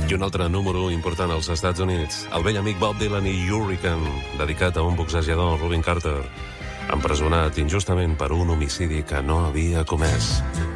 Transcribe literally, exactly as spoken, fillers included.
I un altre número important als Estats Units, el vell amic Bob Dylan i Hurricane, dedicat a un boxejador, Rubin Carter, empresonat injustament per un homicidi que no havia comès.